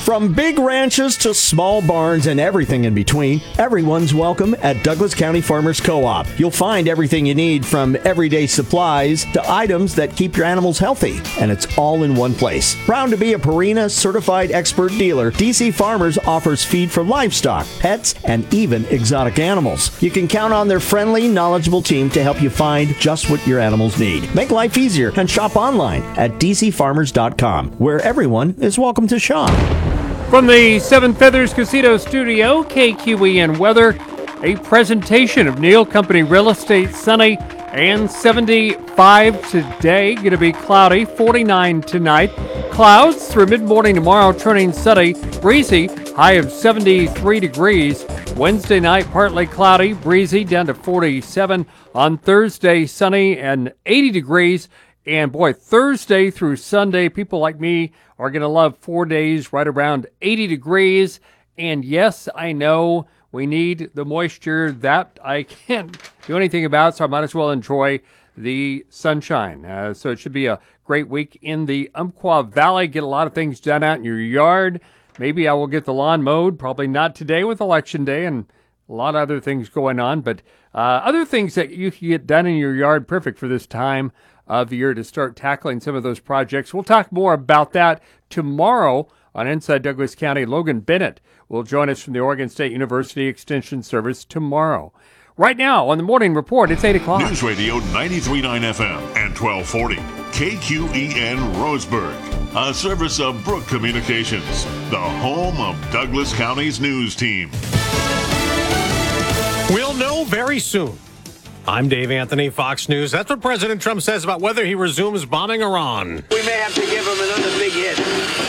From big ranches to small barns and everything in between, everyone's welcome at Douglas County Farmers Co-op. You'll find everything you need from everyday supplies to items that keep your animals healthy, and it's all in one place. Proud to be a Purina certified expert dealer, DC Farmers offers feed for livestock, pets, and even exotic animals. You can count on their friendly, knowledgeable team to help you find just what your animals need. Make life easier and shop online at dcfarmers.com, where everyone is welcome to shop. From the Seven Feathers Casino Studio, KQEN Weather, a presentation of Neal Company Real Estate. Sunny and 75 today. Going to be cloudy, 49 tonight. Clouds through mid-morning tomorrow, turning sunny, breezy, high of 73 degrees. Wednesday night, partly cloudy, breezy, down to 47. On Thursday, sunny and 80 degrees. And boy, Thursday through Sunday, people like me are going to love 4 days right around 80 degrees. And yes, I know we need the moisture. That I can't do anything about, so I might as well enjoy the sunshine. So it should be a great week in the Umpqua Valley. Get a lot of things done out in your yard. Maybe I will get the lawn mowed. Probably not today with Election Day and a lot of other things going on. But other things that you can get done in your yard, perfect for this time of the year to start tackling some of those projects. We'll talk more about that tomorrow on Inside Douglas County. Logan Bennett will join us from the Oregon State University Extension Service tomorrow. Right now on the Morning Report, it's 8 o'clock. News Radio 93.9 FM and 1240. KQEN Roseburg. A service of Brook Communications, the home of Douglas County's news team. We'll know very soon. I'm Dave Anthony, Fox News. That's what President Trump says about whether he resumes bombing Iran. We may have to give him another big hit.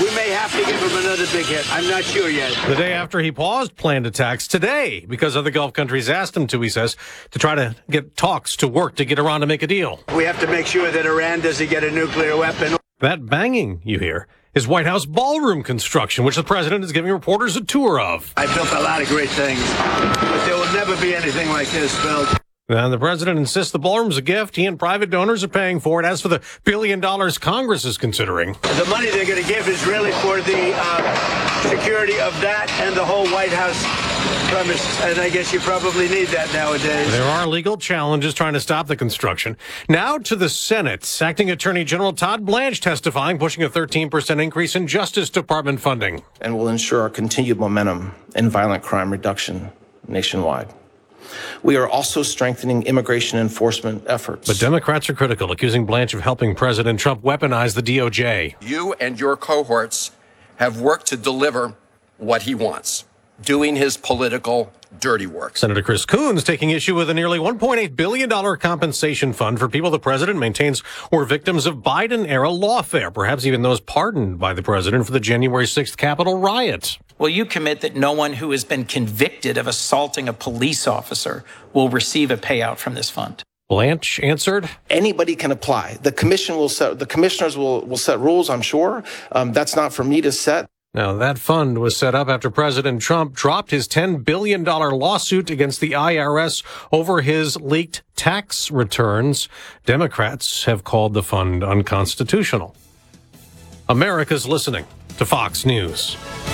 I'm not sure yet. The day after he paused planned attacks today because other Gulf countries asked him to, he says, to try to get talks to work to get Iran to make a deal. We have to make sure that Iran doesn't get a nuclear weapon. That banging you hear is White House ballroom construction, which the president is giving reporters a tour of. I built a lot of great things, but there will never be anything like this built. And the president insists the ballroom's a gift. He and private donors are paying for it. As for the $1 billion Congress is considering. The money they're going to give is really for the security of that and the whole White House premise. And I guess you probably need that nowadays. There are legal challenges trying to stop the construction. Now to the Senate. Acting Attorney General Todd Blanche testifying, pushing a 13% increase in Justice Department funding. And will ensure our continued momentum in violent crime reduction nationwide. We are also strengthening immigration enforcement efforts. But Democrats are critical, accusing Blanche of helping President Trump weaponize the DOJ. You and your cohorts have worked to deliver what he wants, doing his political dirty work. Senator Chris Coons taking issue with a nearly $1.8 billion compensation fund for people the president maintains were victims of Biden-era lawfare, perhaps even those pardoned by the president for the January 6th Capitol riot. Will you commit that no one who has been convicted of assaulting a police officer will receive a payout from this fund? Blanche answered, anybody can apply. The commissioners will set rules, I'm sure. That's not for me to set. Now, that fund was set up after President Trump dropped his $10 billion lawsuit against the IRS over his leaked tax returns. Democrats have called the fund unconstitutional. America's listening to Fox News.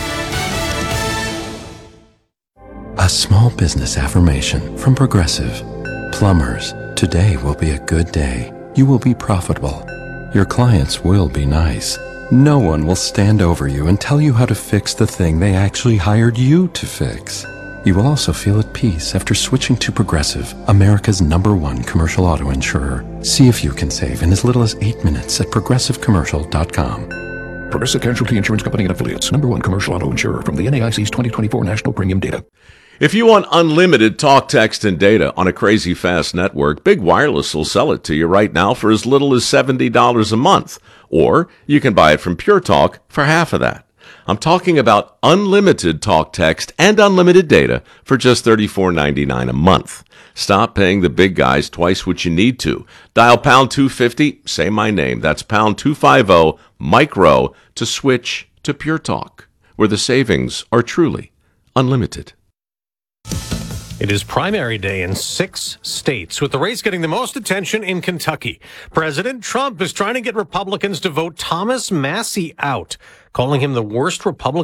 A small business affirmation from Progressive. Plumbers, today will be a good day. You will be profitable. Your clients will be nice. No one will stand over you and tell you how to fix the thing they actually hired you to fix. You will also feel at peace after switching to Progressive, America's #1 commercial auto insurer. See if you can save in as little as 8 minutes at progressivecommercial.com. Progressive Casualty Insurance Company and Affiliates, #1 commercial auto insurer from the NAIC's 2024 National Premium Data. If you want unlimited talk, text, and data on a crazy fast network, Big Wireless will sell it to you right now for as little as $70 a month. Or you can buy it from Pure Talk for half of that. I'm talking about unlimited talk, text, and unlimited data for just $34.99 a month. Stop paying the big guys twice what you need to. Dial pound 250, say my name. That's pound 250 micro to switch to Pure Talk, where the savings are truly unlimited. It is primary day in 6 states, with the race getting the most attention in Kentucky. President Trump is trying to get Republicans to vote Thomas Massie out, calling him the worst Republican